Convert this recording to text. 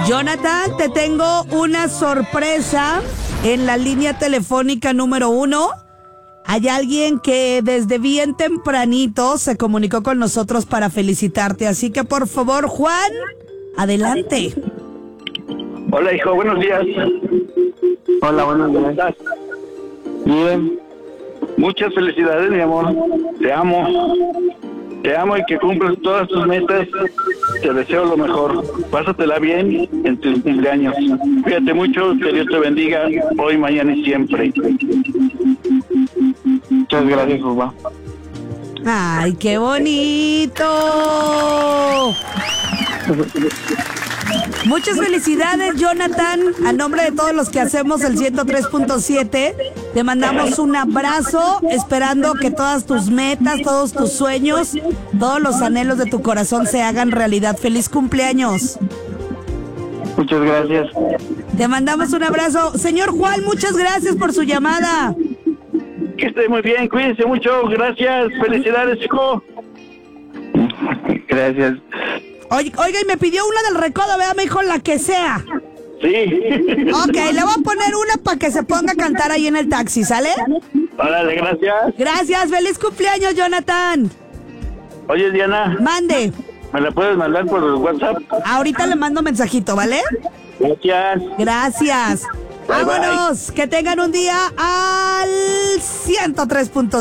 Jonathan, te tengo una sorpresa en la línea telefónica número 1. Hay alguien que desde bien tempranito se comunicó con nosotros para felicitarte. Así que, por favor, Juan, adelante. Hola, hijo, buenos días. Hola, buenos días. ¿Cómo estás? Bien. Muchas felicidades, mi amor. Te amo. Te amo y que cumplas todas tus metas. Te deseo lo mejor. Pásatela bien en tus cumpleaños. Cuídate mucho, que Dios te bendiga hoy, mañana y siempre. Muchas gracias, papá. ¡Ay, qué bonito! Muchas felicidades, Jonathan. A nombre de todos los que hacemos el 103.7, te mandamos un abrazo, esperando que todas tus metas, todos tus sueños, todos los anhelos de tu corazón se hagan realidad. ¡Feliz cumpleaños! Muchas gracias. Te mandamos un abrazo. Señor Juan, muchas gracias por su llamada. Que esté muy bien, cuídense mucho. Gracias, felicidades, hijo. Gracias. Oiga, y me pidió una del recodo, ¿verdad, mijo? La que sea. Sí. Ok, le voy a poner una para que se ponga a cantar ahí en el taxi, ¿sale? Órale, gracias. Gracias, feliz cumpleaños, Jonathan. Oye, Diana, Mande. ¿me la puedes mandar por WhatsApp? Ahorita le mando mensajito, ¿vale? Gracias. Gracias. Bye, Vámonos, que tengan un día al 103.7.